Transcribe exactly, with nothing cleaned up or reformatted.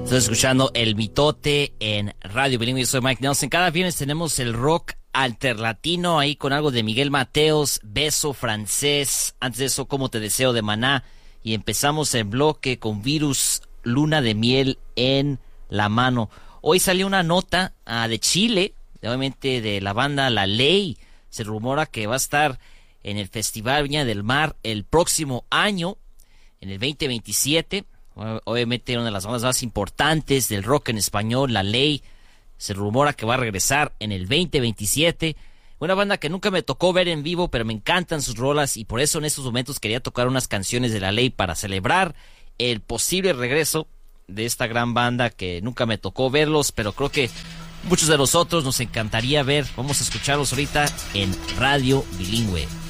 Estás escuchando El Mitote en Radio Bilingüe. Yo soy Mike Nelson. Cada viernes tenemos el rock alterlatino ahí con algo de Miguel Mateos, Beso Francés. Antes de eso, Como Te Deseo de Maná. Y empezamos el bloque con Virus, Luna de Miel en la Mano. Hoy salió una nota uh, de Chile, obviamente de la banda La Ley. Se rumora que va a estar en el Festival Viña del Mar el próximo año, en el veinte veintisiete. Obviamente una de las bandas más importantes del rock en español, La Ley. Se rumora que va a regresar en el veinte veintisiete. Una banda que nunca me tocó ver en vivo, pero me encantan sus rolas y por eso en estos momentos quería tocar unas canciones de La Ley para celebrar el posible regreso de esta gran banda que nunca me tocó verlos, pero creo que muchos de nosotros nos encantaría ver. Vamos a escucharlos ahorita en Radio Bilingüe.